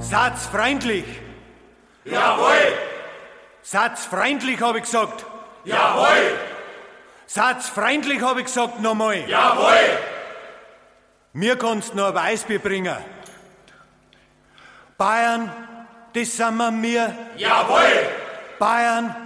Satz freundlich. Jawohl! Satz freundlich, habe ich gesagt. Jawohl! Satz freundlich, habe ich gesagt, nochmal. Jawohl! Mir kannst noch ein Weißbier bringen. Bayern, das sind wir. Jawohl! Bayern,